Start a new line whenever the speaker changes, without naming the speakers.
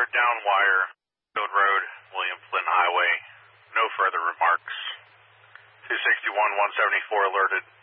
Clear down wire, Field Road, William Flynn Highway. No further remarks. 261-174 alerted.